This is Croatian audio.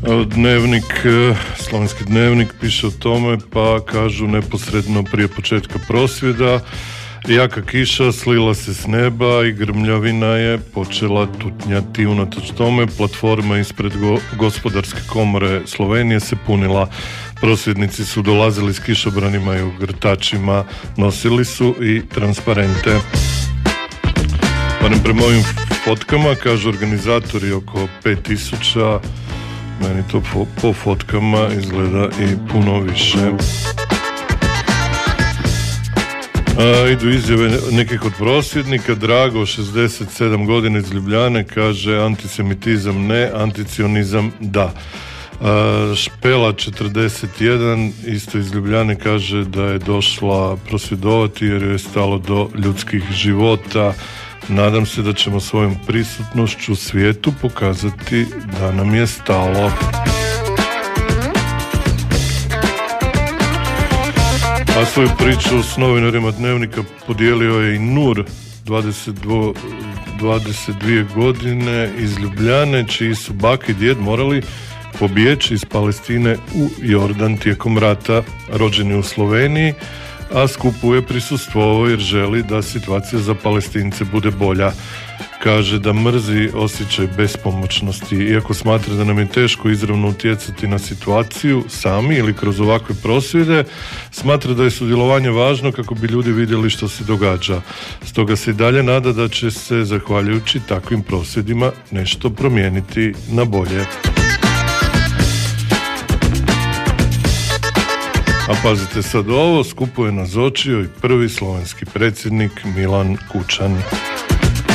Dnevnik, slovenski dnevnik piše o tome, pa kažu neposredno prije početka prosvjeda jaka kiša slila se s neba i grmljavina je počela tutnjati. Unatoč tome platforma ispred Gospodarske komore Slovenije se punila. Prosvjednici su dolazili s kišobranima i ogrtačima, nosili su i transparente. Barem prema ovim fotkama, kažu organizatori, oko 5000, meni to po fotkama izgleda i puno više. Idu izjave nekih od prosvjednika. Drago, 67 godina iz Ljubljane, kaže antisemitizam ne, anticionizam da. Špela 41 isto iz Ljubljane kaže da je došla prosvjedovati jer joj je stalo do ljudskih života. Nadam se da ćemo svojom prisutnošću svijetu pokazati da nam je stalo. A svoju priču s novinarima Dnevnika podijelio je i Nur, 22 godine iz Ljubljane, čiji su baka i djed morali pobjeći iz Palestine u Jordan tijekom rata. Rođen je u Sloveniji, a skupu je prisustvovao jer želi da situacija za Palestince bude bolja. Kaže da mrzi osjećaj bespomoćnosti, iako smatra da nam je teško izravno utjecati na situaciju sami ili kroz ovakve prosvjede, smatra da je sudjelovanje važno kako bi ljudi vidjeli što se događa. Stoga se i dalje nada da će se, zahvaljujući takvim prosvjedima, nešto promijeniti na bolje. A pazite sad ovo, skupu je nazočio i prvi slovenski predsjednik Milan Kučan.